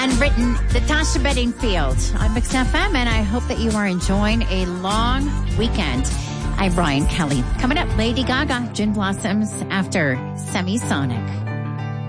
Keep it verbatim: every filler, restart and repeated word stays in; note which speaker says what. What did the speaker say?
Speaker 1: Unwritten, Natasha Bedingfield on Mix F M, and I hope that you are enjoying a long weekend. I'm Brian Kelly. Coming up, Lady Gaga, Gin Blossoms after Semisonic.